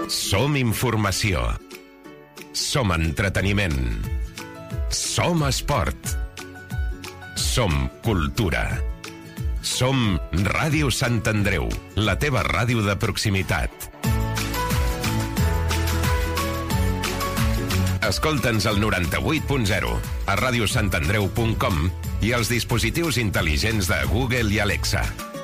Som informació. Som entreteniment. Som esport. Som cultura. Som Ràdio Sant Andreu, la teva ràdio de proximitat. Escolta'ns al 98.0, a radiosantandreu.com i als dispositius intel·ligents de Google i Alexa.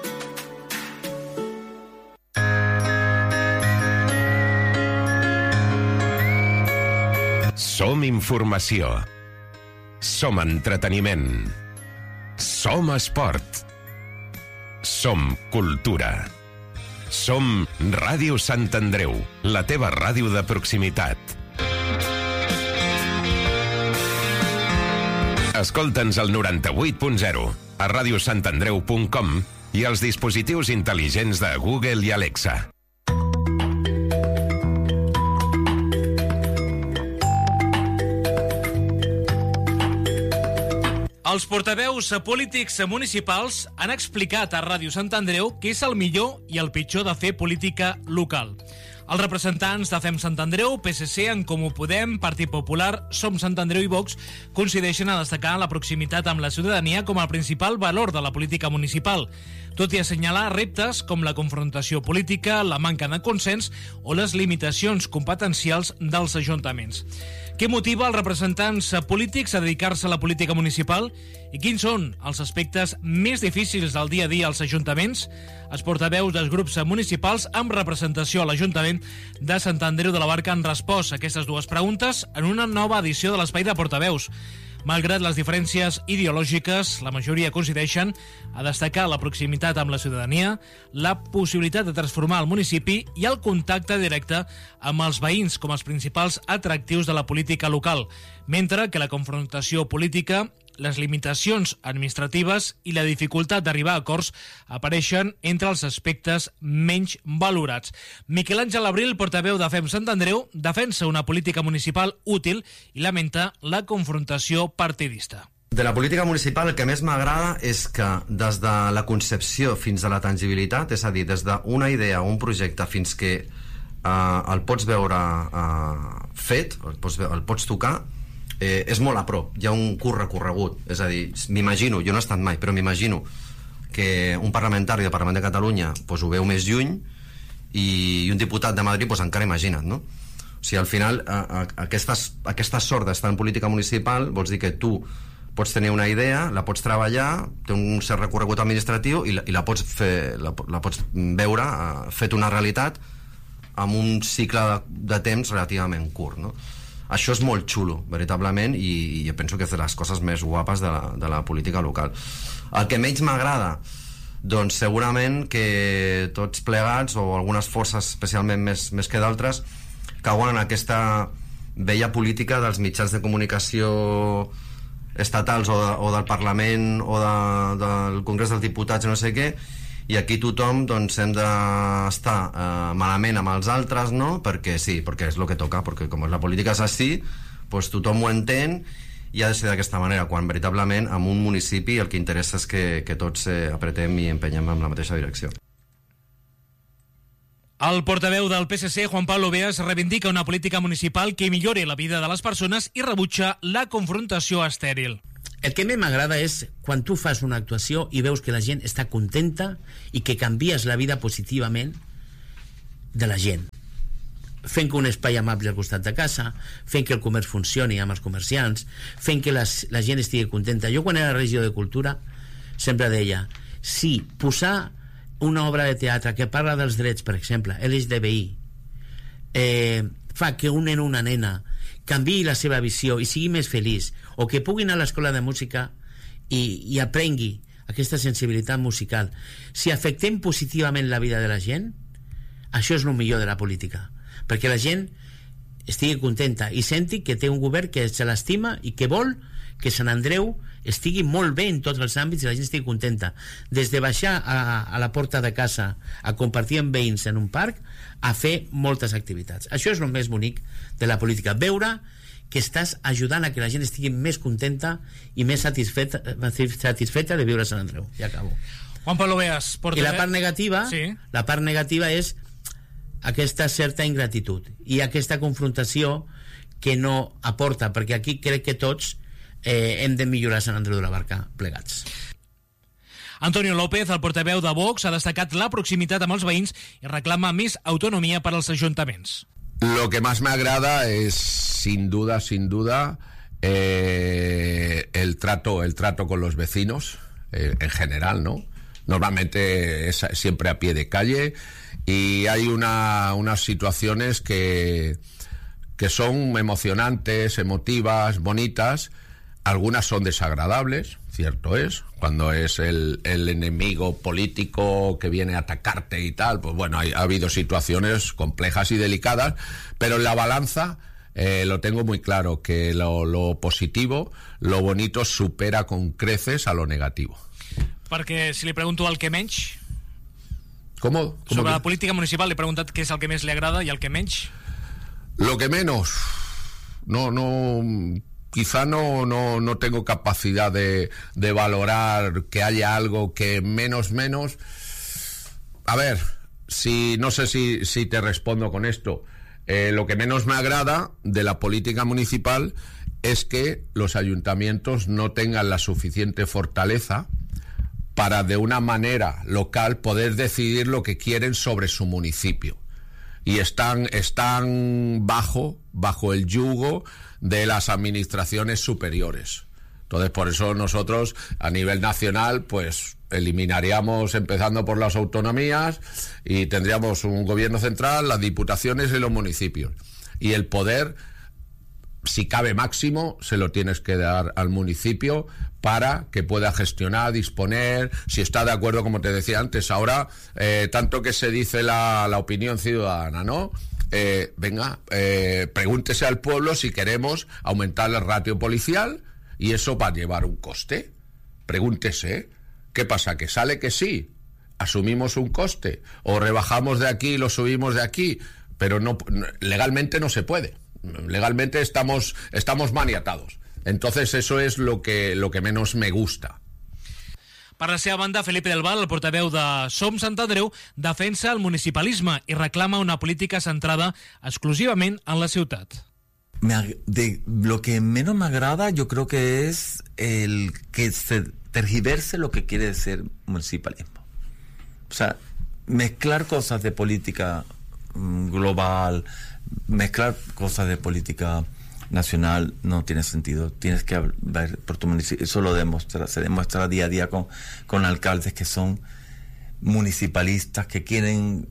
Som informació. Som entreteniment. Som esport. Som cultura. Som Ràdio Sant Andreu, la teva ràdio de proximitat. Escolta'ns al 98.0, a radiosantandreu.com i als dispositius intel·ligents de Google i Alexa. Els portaveus polítics municipals han explicat a Ràdio Sant Andreu què és el millor i el pitjor de fer política local. Els representants de Fem Sant Andreu, PSC, En Comú Podem, Partit Popular, Som Sant Andreu i Vox coincideixen a destacar la proximitat amb la ciutadania com el principal valor de la política municipal, tot i assenyalar reptes com la confrontació política, la manca de consens o les limitacions competencials dels ajuntaments. Què motiva els representants polítics a dedicar-se a la política municipal i quins són els aspectes més difícils del dia a dia als ajuntaments? Els portaveus dels grups municipals amb representació a l'Ajuntament de Sant Andreu de la Barca han respost a aquestes dues preguntes en una nova edició de l'Espai de Portaveus. Malgrat les diferències ideològiques, la majoria coincideixen a destacar la proximitat amb la ciutadania, la possibilitat de transformar el municipi i el contacte directe amb els veïns com els principals atractius de la política local, mentre que la confrontació política, les limitacions administratives i la dificultat d'arribar a acords apareixen entre els aspectes menys valorats. Miquel Àngel Abril, portaveu de Fem Sant Andreu, defensa una política municipal útil i lamenta la confrontació partidista. De la política municipal el que més m'agrada és que des de la concepció fins a la tangibilitat, és a dir, des d'una idea o un projecte fins que el pots veure fet, el pots tocar, és molt a prop, hi ha un curt recorregut, és a dir, m'imagino, jo no he estat mai, però m'imagino que un parlamentari del Parlament de Catalunya ho veu més lluny i un diputat de Madrid encara imagina't, no? O sigui, al final aquesta sort d'estar en política municipal vols dir que tu pots tenir una idea, la pots treballar, té un cert recorregut administratiu i la pots veure fet una realitat amb un cicle de temps relativament curt, no? Això és molt xulo, veritablement, i jo penso que és de les coses més guapes de la política local. El que menys m'agrada, doncs segurament que tots plegats, o algunes forces especialment més que d'altres, cauen en aquesta vella política dels mitjans de comunicació estatals o del Parlament o del Congrés dels Diputats, no sé què, i aquí tothom doncs, hem d'estar malament amb els altres, no? Perquè sí, perquè és el que toca, perquè com la política és així, doncs tothom ho entén i ha de ser d'aquesta manera, quan veritablement en un municipi el que interessa és que tots apretem i empenyem en la mateixa direcció. El portaveu del PSC, Juan Pablo Beas, reivindica una política municipal que millori la vida de les persones i rebutja la confrontació estèril. El que més m'agrada és quan tu fas una actuació i veus que la gent està contenta i que canvies la vida positivament de la gent. Fent que un espai amable al costat de casa, fent que el comerç funcioni amb els comerciants, fent que la gent estigui contenta. Jo quan era regidor de Cultura sempre deia, si posar una obra de teatre que parla dels drets, per exemple, LGTBI, fa que un nen o una nena canviï la seva visió i sigui més feliç, o que pugui anar a l'escola de música i aprengui aquesta sensibilitat musical. Si afectem positivament la vida de la gent, això és el millor de la política, perquè la gent estigui contenta i senti que té un govern que se l'estima i que vol que Sant Andreu estigui molt bé en tots els àmbits i la gent estigui contenta, des de baixar a la porta de casa a compartir amb veïns en un parc a fer moltes activitats. Això és el més bonic de la política, veure que estàs ajudant a que la gent estigui més contenta i més satisfeta de viure a Sant Andreu. Ja acabo. Juan Pablo Beas, I la part negativa, sí. La part negativa és aquesta certa ingratitud i aquesta confrontació que no aporta, perquè aquí crec que tots hem de millorar Sant Andreu de la Barca plegats. Antonio López, el portaveu de Vox, ha destacat la proximitat amb els veïns i reclama més autonomía para els ajuntaments. Lo que más me agrada es, sin duda, el trato con los vecinos, en general, ¿no? Normalmente es siempre a pie de calle y hay unas situaciones que son emocionantes, emotivas, bonitas. Algunas son desagradables, cierto es, cuando es el enemigo político que viene a atacarte y tal, pues bueno, ha habido situaciones complejas y delicadas, pero en la balanza lo tengo muy claro, que lo positivo, lo bonito supera con creces a lo negativo. Perquè si li pregunto el que menys... ¿Cómo? Sobre la política municipal le he preguntat què és el que més li agrada i el que menys... Lo que menos, quizá no tengo capacidad de valorar que haya algo que menos. A ver, no sé si te respondo con esto. Lo que menos me agrada de la política municipal es que los ayuntamientos no tengan la suficiente fortaleza para de una manera local poder decidir lo que quieren sobre su municipio. Y están bajo el yugo de las administraciones superiores. Entonces, por eso nosotros a nivel nacional pues eliminaríamos, empezando por las autonomías, y tendríamos un gobierno central, las diputaciones y los municipios. Y el poder, si cabe máximo, se lo tienes que dar al municipio para que pueda gestionar, disponer, si está de acuerdo, como te decía antes. Ahora, tanto que se dice la opinión ciudadana, ¿no? Pregúntese al pueblo si queremos aumentar el ratio policial, y eso va a llevar un coste. Pregúntese. ¿Qué pasa? ¿Que sale que sí? ¿Asumimos un coste? ¿O rebajamos de aquí y lo subimos de aquí? Pero no, legalmente no se puede. Legalmente estamos maniatados. Entonces eso es lo que menos me gusta. Per la seva banda, Felipe del Val, el portaveu de Som Sant Andreu, defensa el municipalisme i reclama una política centrada exclusivament en la ciutat. Lo que menos me agrada, yo creo que es el que se tergiverse lo que quiere decir municipalismo. O sea, mezclar cosas de política global, mezclar cosas de política nacional no tiene sentido. Tienes que ver por tu municipio. Eso se demuestra día a día con alcaldes que son municipalistas, que quieren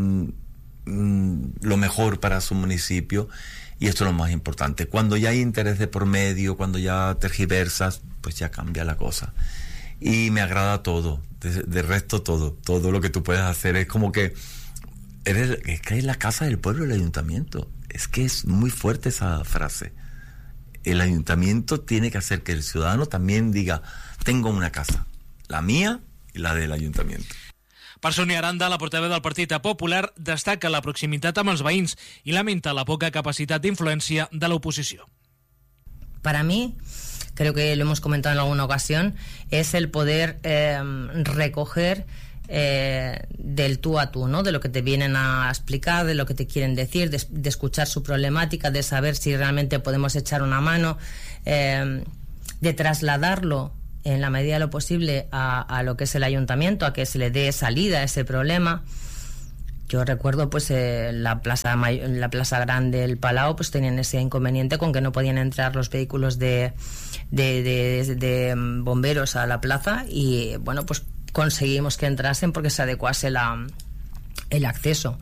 lo mejor para su municipio, y esto es lo más importante. Cuando ya hay interés de por medio, cuando ya tergiversas, pues ya cambia la cosa. Y me agrada todo, de resto todo lo que tú puedes hacer. Es como que es que es la casa del pueblo, el ayuntamiento. Es que es muy fuerte esa frase. El ayuntamiento tiene que hacer que el ciudadano también diga: tengo una casa, la mía y la del ayuntamiento. Per Sonia Aranda, la portaveu del Partit Popular, destaca la proximitat amb els veïns i lamenta la poca capacitat d'influència de l'oposició. Para mí, creo que lo hemos comentado en alguna ocasión, es el poder recoger del tú a tú, ¿no? De lo que te vienen a explicar, de lo que te quieren decir, de escuchar su problemática, de saber si realmente podemos echar una mano, de trasladarlo en la medida de lo posible a lo que es el ayuntamiento, a que se le dé salida a ese problema. Yo recuerdo pues la plaza grande del Palau pues tenían ese inconveniente con que no podían entrar los vehículos de bomberos a la plaza, y bueno, pues conseguimos que entrasen porque se adecuase el acceso.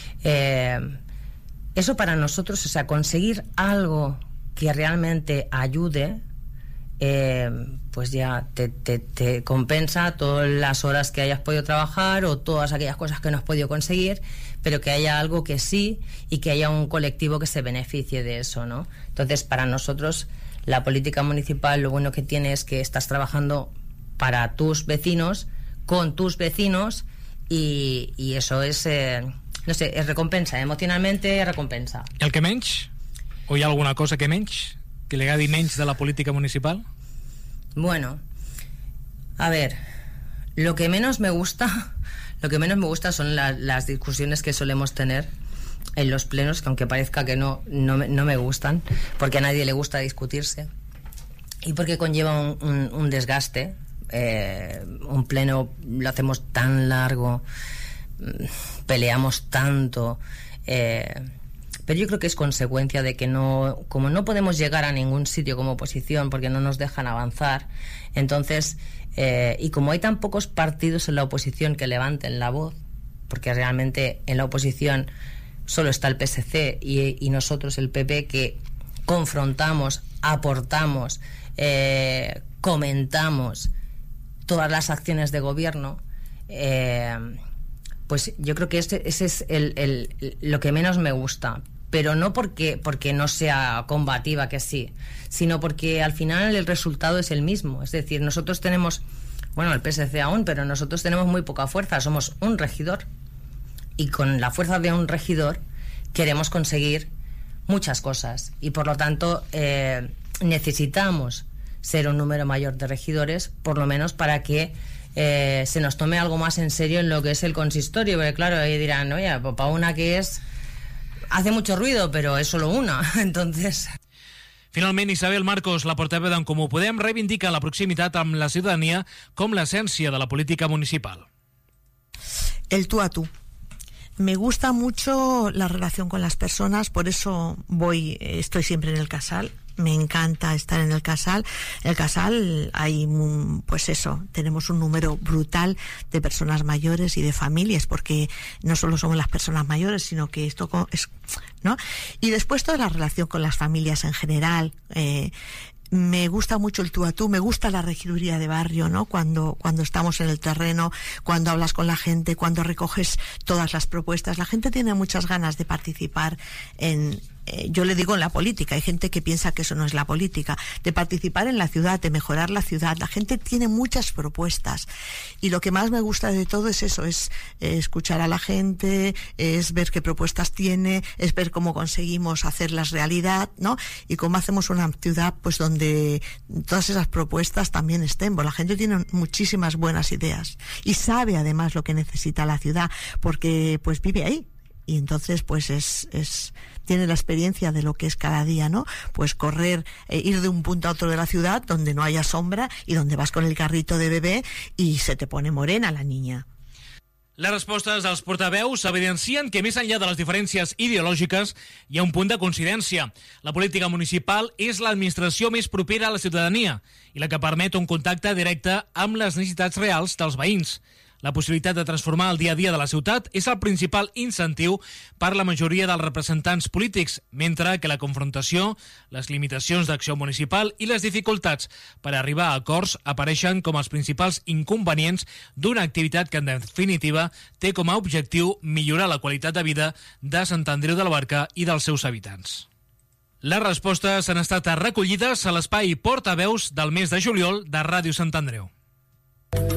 Eso para nosotros, o sea, conseguir algo que realmente ayude, pues ya te compensa todas las horas que hayas podido trabajar o todas aquellas cosas que no has podido conseguir, pero que haya algo que sí, y que haya un colectivo que se beneficie de eso, ¿no? Entonces, para nosotros, la política municipal, lo bueno que tiene es que estás trabajando para tus vecinos, con tus vecinos, y eso es, no sé, es recompensa, emocionalmente es recompensa. I el que menys? O hi ha alguna cosa que menys? Que li agradi menys de la política municipal? Bueno, a ver, lo que menos me gusta son las discusiones que solemos tener en los plenos, que aunque parezca que no me gustan, porque a nadie le gusta discutirse y porque conlleva un desgaste. Un pleno lo hacemos tan largo, peleamos tanto, pero yo creo que es consecuencia de que como no podemos llegar a ningún sitio como oposición porque no nos dejan avanzar, entonces y como hay tan pocos partidos en la oposición que levanten la voz, porque realmente en la oposición solo está el PSC y nosotros el PP, que confrontamos, aportamos, comentamos todas las acciones de gobierno, pues yo creo que ese es lo que menos me gusta, pero no porque no sea combativa, que sí, sino porque al final el resultado es el mismo. Es decir, nosotros tenemos, el PSC aún, pero nosotros tenemos muy poca fuerza, somos un regidor, y con la fuerza de un regidor queremos conseguir muchas cosas, y por lo tanto necesitamos ser un número mayor de regidores, por lo menos para que se nos tome algo más en serio en lo que es el consistorio, porque claro, ahí dirán, oye, para una que hace mucho ruido, pero es solo una, entonces... Finalment, Isabel Marcos, la portaveu d'en Comú Podem, reivindica la proximitat amb la ciutadania com l'essència de la política municipal. El tú a tú. Me gusta mucho la relación con las personas, por eso estoy siempre en el Casal. Me encanta estar en el Casal. En el Casal hay, pues eso, tenemos un número brutal de personas mayores y de familias, porque no solo somos las personas mayores, sino que esto es, ¿no? Y después toda la relación con las familias en general. Me gusta mucho el tú a tú, me gusta la regiduría de barrio, ¿no? Cuando estamos en el terreno, cuando hablas con la gente, cuando recoges todas las propuestas. La gente tiene muchas ganas de participar yo le digo en la política, hay gente que piensa que eso no es la política, de participar en la ciudad, de mejorar la ciudad. La gente tiene muchas propuestas y lo que más me gusta de todo es eso, es escuchar a la gente, es ver qué propuestas tiene, es ver cómo conseguimos hacerlas realidad, ¿no? Y cómo hacemos una ciudad pues donde todas esas propuestas también estén, porque la gente tiene muchísimas buenas ideas y sabe además lo que necesita la ciudad, porque pues vive ahí. Y entonces pues tiene la experiencia de lo que es cada día, ¿no? Pues correr, ir de un punto a otro de la ciudad donde no haya sombra y donde vas con el carrito de bebé y se te pone morena la niña. Les respostes dels portaveus evidencien que més enllà de les diferències ideològiques hi ha un punt de coincidència. La política municipal és l'administració més propera a la ciutadania i la que permet un contacte directe amb les necessitats reals dels veïns. La possibilitat de transformar el dia a dia de la ciutat és el principal incentiu per la majoria dels representants polítics, mentre que la confrontació, les limitacions d'acció municipal i les dificultats per arribar a acords apareixen com els principals inconvenients d'una activitat que, en definitiva, té com a objectiu millorar la qualitat de vida de Sant Andreu de la Barca i dels seus habitants. Les respostes han estat recollides a l'espai Portaveus del mes de juliol de Ràdio Sant Andreu.